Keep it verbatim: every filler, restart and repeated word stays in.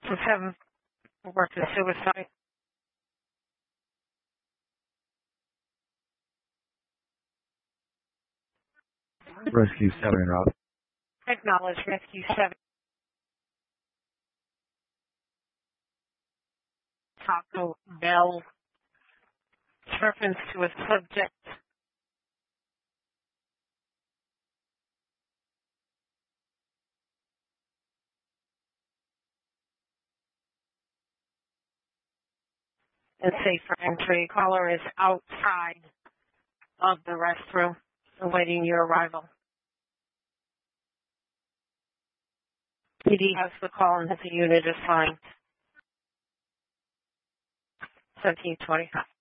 seven worked a suicide. Rescue seven en route. Acknowledge Rescue seven. Taco Bell. Reference to a subject. And safe for entry. Caller is outside of the restroom awaiting your arrival. P D has the call and has a unit assigned. seventeen twenty.